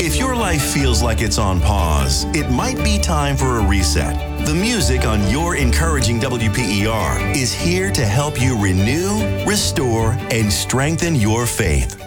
If your life feels like it's on pause, it might be time for a reset. The music on your encouraging WPER is here to help you renew, restore, and strengthen your faith.